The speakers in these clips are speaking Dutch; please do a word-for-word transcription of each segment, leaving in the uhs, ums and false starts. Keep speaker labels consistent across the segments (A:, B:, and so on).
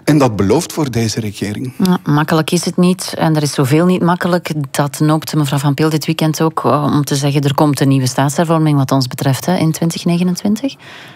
A: En dat belooft voor deze regering.
B: Ja, makkelijk is het niet. En er is zoveel niet makkelijk. Dat noopte mevrouw Van Peel dit weekend ook om te zeggen, er komt een nieuwe staatshervorming wat ons betreft hè, in twintig negenentwintig.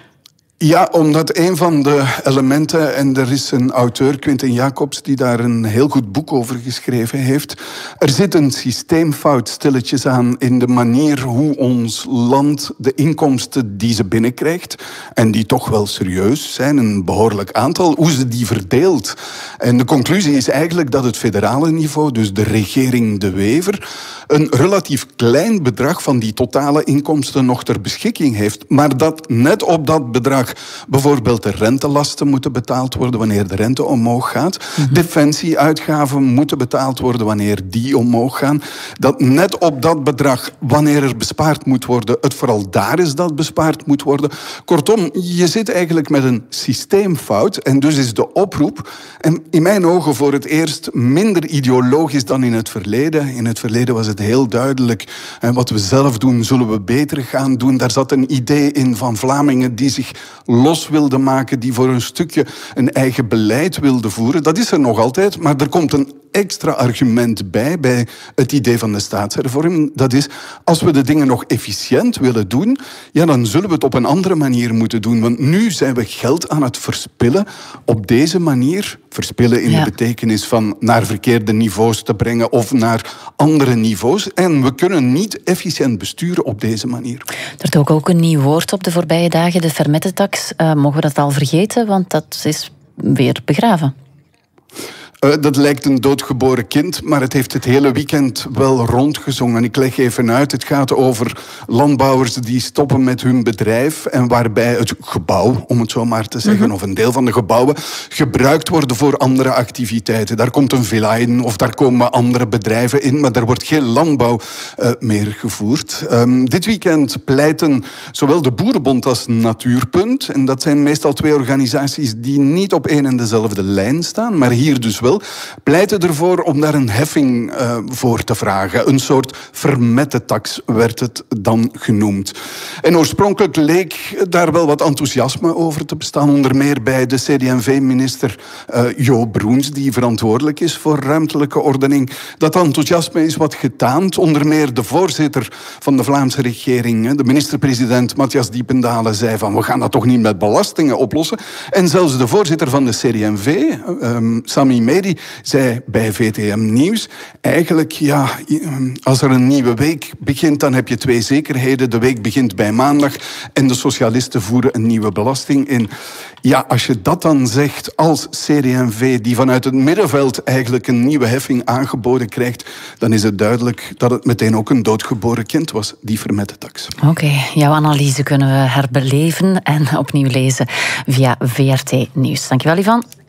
A: Ja, omdat een van de elementen, en er is een auteur, Quinten Jacobs, die daar een heel goed boek over geschreven heeft. Er zit een systeemfout stilletjes aan in de manier hoe ons land de inkomsten die ze binnenkrijgt, en die toch wel serieus zijn, een behoorlijk aantal, hoe ze die verdeelt. En de conclusie is eigenlijk dat het federale niveau, dus de regering De Wever, een relatief klein bedrag van die totale inkomsten nog ter beschikking heeft. Maar dat net op dat bedrag bijvoorbeeld de rentelasten moeten betaald worden wanneer de rente omhoog gaat. Mm-hmm. Defensieuitgaven moeten betaald worden wanneer die omhoog gaan. Dat net op dat bedrag, wanneer er bespaard moet worden, het vooral daar is dat bespaard moet worden. Kortom, je zit eigenlijk met een systeemfout. En dus is de oproep, en in mijn ogen voor het eerst minder ideologisch dan in het verleden. In het verleden was het heel duidelijk. En wat we zelf doen, zullen we beter gaan doen. Daar zat een idee in van Vlamingen die zich los wilden maken, die voor een stukje een eigen beleid wilden voeren. Dat is er nog altijd, maar er komt een extra argument bij, bij het idee van de staatshervorming. Dat is, als we de dingen nog efficiënt willen doen, ja, dan zullen we het op een andere manier moeten doen. Want nu zijn we geld aan het verspillen op deze manier. Verspillen in ja. de betekenis van naar verkeerde niveaus te brengen of naar andere niveaus. En we kunnen niet efficiënt besturen op deze manier.
B: Er dook ook een nieuw woord op de voorbije dagen, de fermettetax. Uh, mogen we dat al vergeten? Want dat is weer begraven.
A: Uh, dat lijkt een doodgeboren kind, maar het heeft het hele weekend wel rondgezongen. Ik leg even uit, het gaat over landbouwers die stoppen met hun bedrijf en waarbij het gebouw, om het zo maar te zeggen, mm-hmm. of een deel van de gebouwen, gebruikt worden voor andere activiteiten. Daar komt een villa in of daar komen andere bedrijven in, maar daar wordt geen landbouw uh, meer gevoerd. Um, dit weekend pleiten zowel de Boerenbond als Natuurpunt, en dat zijn meestal twee organisaties die niet op één en dezelfde lijn staan, maar hier dus wel, pleiten ervoor om daar een heffing uh, voor te vragen. Een soort vermettetax werd het dan genoemd. En oorspronkelijk leek daar wel wat enthousiasme over te bestaan, onder meer bij de C D en V-minister uh, Jo Broens, die verantwoordelijk is voor ruimtelijke ordening. Dat enthousiasme is wat getaand. Onder meer de voorzitter van de Vlaamse regering, de minister-president Matthias Diependalen, zei van we gaan dat toch niet met belastingen oplossen. En zelfs de voorzitter van de C D en V, um, Sami Medi, zei bij V T M Nieuws, eigenlijk, ja, als er een nieuwe week begint, dan heb je twee zekerheden. De week begint bij maandag en de socialisten voeren een nieuwe belasting in. Ja, als je dat dan zegt als C D en V, die vanuit het middenveld eigenlijk een nieuwe heffing aangeboden krijgt, dan is het duidelijk dat het meteen ook een doodgeboren kind was, die vermettetax.
B: Oké, okay, jouw analyse kunnen we herbeleven en opnieuw lezen via V R T Nieuws. Dankjewel, Ivan.